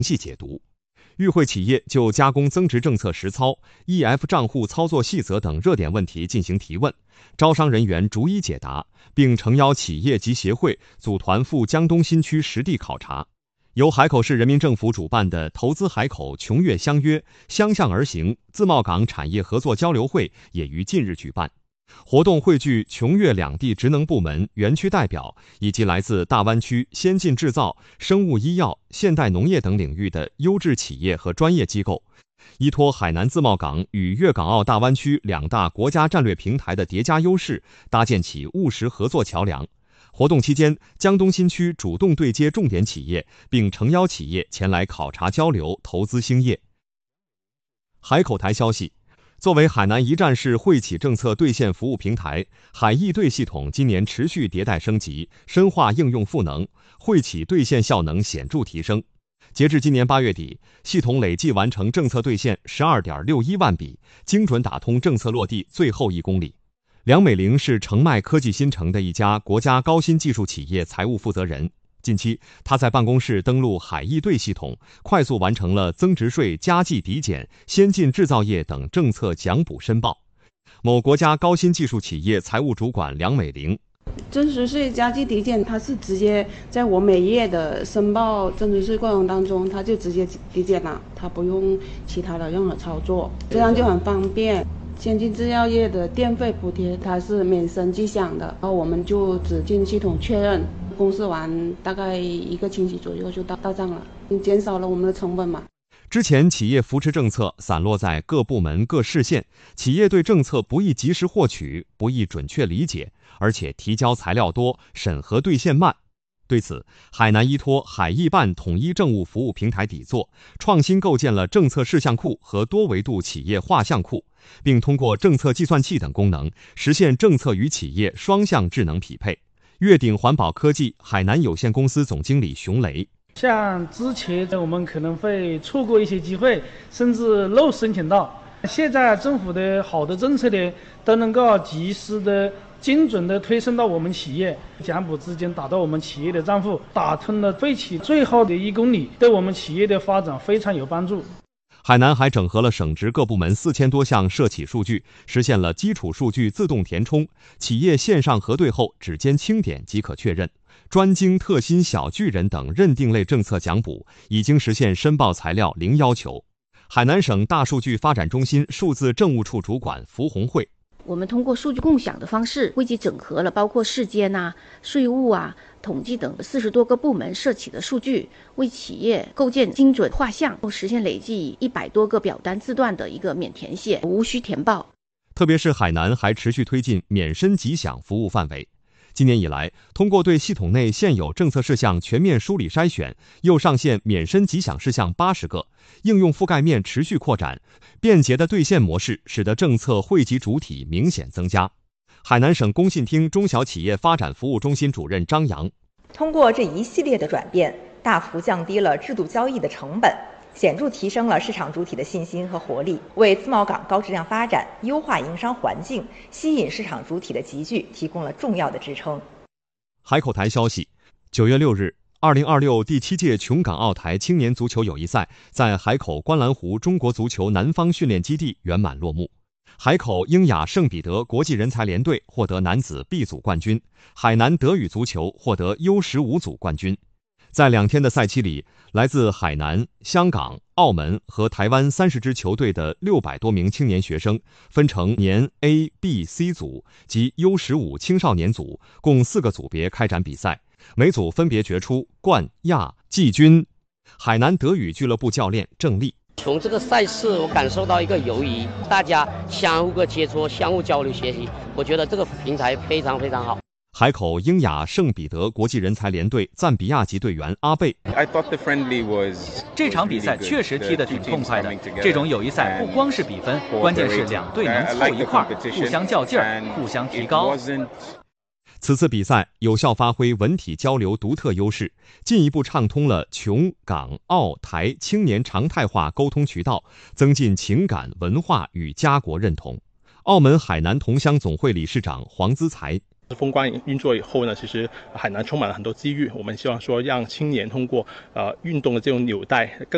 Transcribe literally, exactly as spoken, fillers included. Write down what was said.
细解读。与会企业就加工增值政策实操、E F 账户操作细则等热点问题进行提问，招商人员逐一解答，并诚邀企业及协会组团赴江东新区实地考察。由海口市人民政府主办的投资海口琼粤相约相向而行自贸港产业合作交流会也于近日举办。活动汇聚琼粤两地职能部门、园区代表以及来自大湾区先进制造、生物医药、现代农业等领域的优质企业和专业机构，依托海南自贸港与粤港澳大湾区两大国家战略平台的叠加优势，搭建起务实合作桥梁。活动期间，江东新区主动对接重点企业，并诚邀企业前来考察交流、投资兴业。海口台消息，作为海南一站式惠企政策兑现服务平台，海易兑系统今年持续迭代升级，深化应用赋能，惠企兑现效能显著提升。截至今年八月底，系统累计完成政策兑现 十二点六一万笔，精准打通政策落地最后一公里。梁美玲是澄迈科技新城的一家国家高新技术企业财务负责人。近期，他在办公室登录海易兑系统，快速完成了增值税、加计抵减、先进制造业等政策奖补申报。某国家高新技术企业财务主管梁美玲： 增值税加计抵减，它是直接在我每月的申报增值税过程当中，它就直接抵减了，它不用其他的任何操作，这样就很方便。先进制药业的电费补贴，它是免申即享的，然后我们就只进系统确认。公示完大概一个星期左右就到到账了，减少了我们的成本嘛。 之前企业扶持政策散落在各部门各市县，企业对政策不易及时获取，不易准确理解，而且提交材料多，审核兑现慢。对此，海南依托海易办统一政务服务平台底座，创新构建了政策事项库和多维度企业画像库，并通过政策计算器等功能，实现政策与企业双向智能匹配。粤鼎环保科技海南有限公司总经理熊雷： 像之前我们可能会错过一些机会，甚至漏申请到，现在政府的好的政策呢，都能够及时的、精准的推送到我们企业，奖补资金打到我们企业的账户，打通了惠企最后的一公里，对我们企业的发展非常有帮助。 海南还整合了省直各部门四千多项涉企数据，实现了基础数据自动填充，企业线上核对后指尖轻点即可确认。专精特新小巨人等认定类政策奖补已经实现申报材料零要求。海南省大数据发展中心数字政务处主管符红慧： 我们通过数据共享的方式，汇集整合了包括市监啊、税务啊、统计等四十多个部门涉企的数据，为企业构建精准画像，实现累计一百多个表单字段的一个免填写，无需填报。 特别是海南还持续推进免申即享服务范围。今年以来，通过对系统内现有政策事项全面梳理筛选，又上线免申即享事项八十个，应用覆盖面持续扩展，便捷的兑现模式使得政策惠及主体明显增加。海南省工信厅中小企业发展服务中心主任张扬： 通过这一系列的转变，大幅降低了制度交易的成本，显著提升了市场主体的信心和活力，为自贸港高质量发展、优化营商环境、吸引市场主体的集聚提供了重要的支撑。 海口台消息，九月六日，二零二六第七届琼港澳台青年足球友谊赛在海口观澜湖中国足球南方训练基地圆满落幕。海口英雅圣彼得国际人才联队获得男子 B 组冠军，海南德语足球获得 U 十五 组冠军。在两天的赛期里，来自海南、香港、澳门和台湾三十支球队的六百多名青年学生，分成年 A、B、C 组及 U 十五 青少年组，共四个组别开展比赛，每组分别决出冠、亚、季军。海南德语俱乐部教练郑丽： 从这个赛事我感受到一个友谊，大家相互个接触，相互交流学习，我觉得这个平台非常非常好。 海口英雅圣彼得国际人才联队赞比亚籍队员阿贝： 这场比赛确实踢得挺痛快的，这种友谊赛不光是比分，关键是两队能凑一块儿，互相较劲儿，互相提高。 此次比赛有效发挥文体交流独特优势，进一步畅通了琼港澳台青年常态化沟通渠道，增进情感文化与家国认同。澳门海南同乡总会理事长黄资才： 风光运作以后呢，其实海南充满了很多机遇。我们希望说，让青年通过呃运动的这种纽带，更